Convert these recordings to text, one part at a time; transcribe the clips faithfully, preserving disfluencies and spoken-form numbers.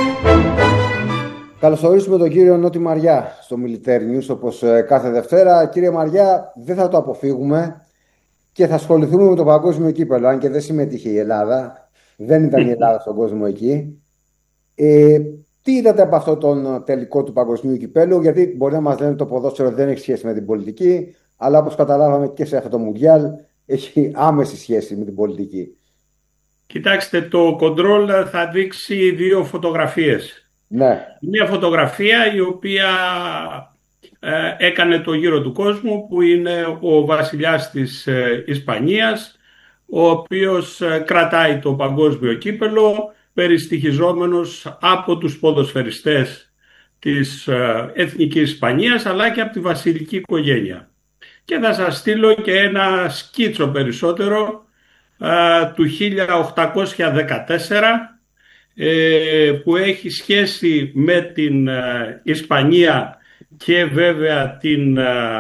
Καλωσορίσουμε τον κύριο Νότι Μαριά στο Military News, όπως κάθε Δευτέρα. Κύριε Μαριά, δεν θα το αποφύγουμε και θα ασχοληθούμε με το παγκόσμιο κύπελλο, αν και δεν συμμετείχε η Ελλάδα. Δεν ήταν η Ελλάδα στον κόσμο εκεί. Ε, τι είδατε από αυτό τον τελικό του παγκοσμίου κυπέλλου? Γιατί μπορεί να μας λένε το ποδόσφαιρο δεν έχει σχέση με την πολιτική, αλλά όπως καταλάβαμε και σε αυτό το Μουντιάλ έχει άμεση σχέση με την πολιτική. Κοιτάξτε, το κοντρόλ θα δείξει δύο φωτογραφίες. Ναι. Μια φωτογραφία η οποία ε, έκανε το γύρο του κόσμου, που είναι ο βασιλιάς της ε, Ισπανίας, ο οποίος ε, κρατάει το παγκόσμιο κύπελλο, περιστοιχιζόμενος από τους ποδοσφαιριστές της ε, Εθνικής Ισπανίας, αλλά και από τη βασιλική οικογένεια. Και θα σας στείλω και ένα σκίτσο περισσότερο ε, του χίλια οκτακόσια δεκατέσσερα, που έχει σχέση με την Ισπανία και βέβαια την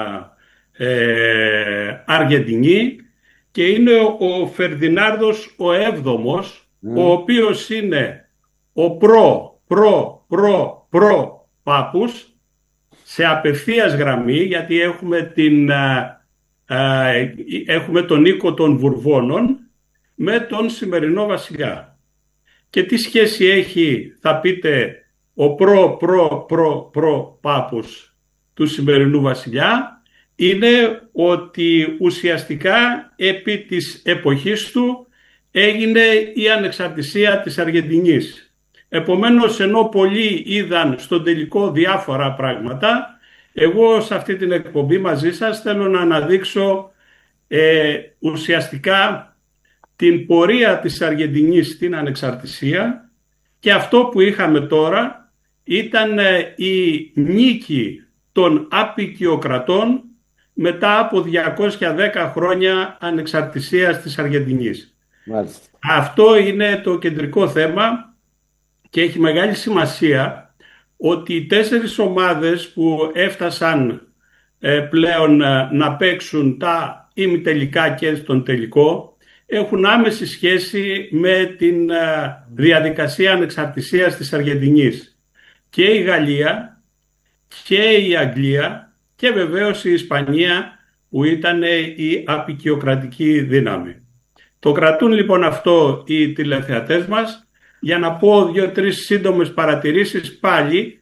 ε, Αργεντινή, και είναι ο Φερδινάνδος ο έβδομος, mm. ο οποίος είναι ο προ προ προ προ πάπους σε απευθείας γραμμή, γιατί έχουμε, την, ε, ε, έχουμε τον οίκο των Βουρβώνων με τον σημερινό βασιλιά. Και τι σχέση έχει, θα πείτε, ο προ προ προ προ πάπους του σημερινού βασιλιά? Είναι ότι ουσιαστικά επί της εποχής του έγινε η ανεξαρτησία της Αργεντινής. Επομένως, ενώ πολλοί είδαν στον τελικό διάφορα πράγματα, εγώ σε αυτή την εκπομπή μαζί σας θέλω να αναδείξω ε, ουσιαστικά την πορεία της Αργεντινής στην ανεξαρτησία, και αυτό που είχαμε τώρα ήταν η νίκη των αποικιοκρατών μετά από διακόσια δέκα χρόνια ανεξαρτησίας της Αργεντινής. Μάλιστα. Αυτό είναι το κεντρικό θέμα και έχει μεγάλη σημασία ότι οι τέσσερις ομάδες που έφτασαν πλέον να παίξουν τα ημιτελικά και στον τελικό έχουν άμεση σχέση με την διαδικασία ανεξαρτησίας της Αργεντινής. Και η Γαλλία και η Αγγλία και βεβαίως η Ισπανία, που ήταν η αποικιοκρατική δύναμη. Το κρατούν λοιπόν αυτό οι τηλεθεατές μας, για να πω δύο-τρεις σύντομες παρατηρήσεις πάλι